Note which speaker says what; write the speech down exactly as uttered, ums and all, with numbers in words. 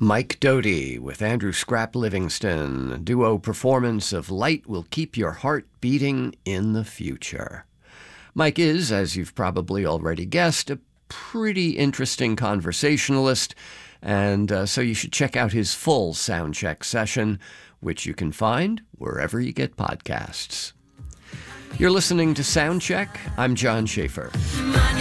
Speaker 1: Mike Doughty with Andrew Scrap Livingston. A duo performance of Light Will Keep Your Heart Beating in the Future. Mike is, as you've probably already guessed, a pretty interesting conversationalist, and uh, so you should check out his full soundcheck session, which you can find wherever you get podcasts. You're listening to Soundcheck. I'm John Schaefer.